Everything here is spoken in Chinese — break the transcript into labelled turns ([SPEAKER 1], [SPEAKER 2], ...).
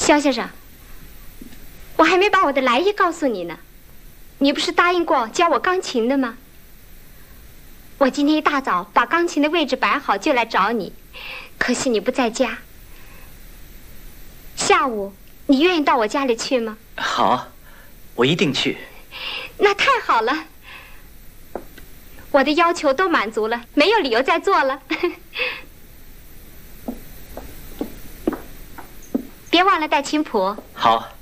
[SPEAKER 1] 肖先生，我还没把我的来意告诉你呢。你不是答应过教我钢琴的吗？我今天一大早把钢琴的位置摆好就来找你，可惜你不在家。下午你愿意到我家里去吗？
[SPEAKER 2] 好，我一定去。
[SPEAKER 1] 那太好了，我的要求都满足了，没有理由再做了。别忘了带琴谱。
[SPEAKER 2] 好。